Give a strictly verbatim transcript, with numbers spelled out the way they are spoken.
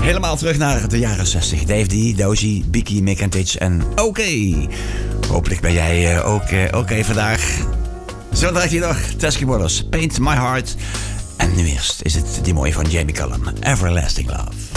helemaal terug naar de jaren zestig. Dave D, Dozy, Biki, Mick and Titch en Oké. Okay. Hopelijk ben jij uh, ook uh, oké okay vandaag. Zo draait hij nog. Teskey Brothers, Paint My Heart. En nu eerst is het die mooie van Jamie Cullum, Everlasting Love.